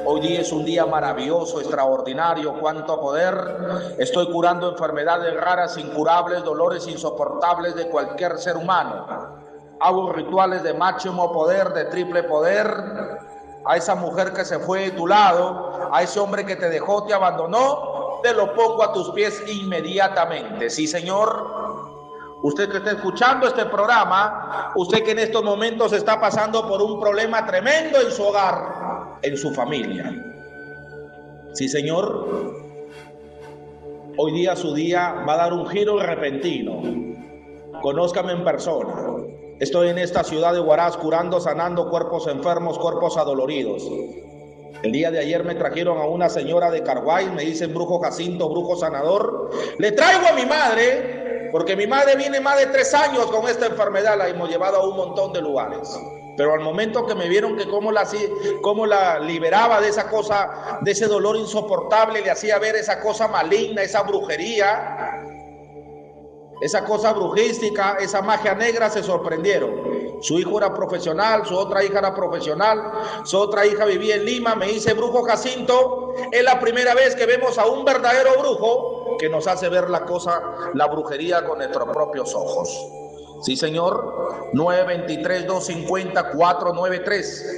Hoy día es un día maravilloso, extraordinario, cuánto poder. Estoy curando enfermedades raras, incurables, dolores insoportables de cualquier ser humano. Hago rituales de máximo poder, de triple poder. A esa mujer que se fue de tu lado, a ese hombre que te dejó, te abandonó, te lo pongo a tus pies inmediatamente. Sí, Señor. Usted que está escuchando este programa, usted que en estos momentos está pasando por un problema tremendo en su hogar, en su familia. Sí, Señor. Hoy día su día va a dar un giro repentino. Conózcame en persona. Estoy en esta ciudad de Huaraz curando, sanando cuerpos enfermos, cuerpos adoloridos. El día de ayer me trajeron a una señora de Carguay, me dicen brujo Jacinto, brujo sanador. Le traigo a mi madre, porque mi madre viene más de 3 años con esta enfermedad, la hemos llevado a un montón de lugares. Pero al momento que me vieron que cómo la liberaba de esa cosa, de ese dolor insoportable, le hacía ver esa cosa maligna, esa brujería, esa cosa brujística, esa magia negra, se sorprendieron. Su hijo era profesional, su otra hija era profesional, su otra hija vivía en Lima. Me dice, brujo Jacinto, es la primera vez que vemos a un verdadero brujo que nos hace ver la cosa, la brujería con nuestros propios ojos. Sí, Señor. 923-250-493.